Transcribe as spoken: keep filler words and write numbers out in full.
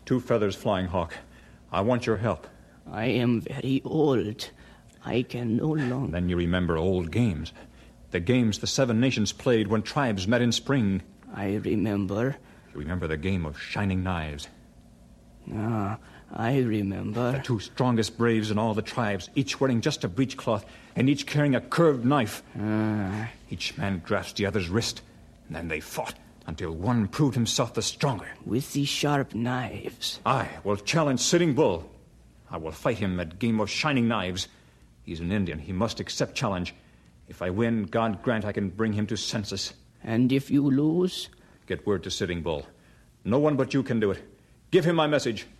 Two feathers, Flying Hawk. I want your help. I am very old. I can no longer... Then you remember old games. The games the Seven Nations played when tribes met in spring. I remember. You remember the game of Shining Knives. Ah, I remember. The two strongest braves in all the tribes, each wearing just a breechcloth, and each carrying a curved knife. Ah. Each man grasped the other's wrist, and then they fought until one proved himself the stronger. With the sharp knives. I will challenge Sitting Bull. I will fight him at game of Shining Knives. He's an Indian. He must accept challenge. If I win, God grant I can bring him to senses. And if you lose? Get word to Sitting Bull. No one but you can do it. Give him my message.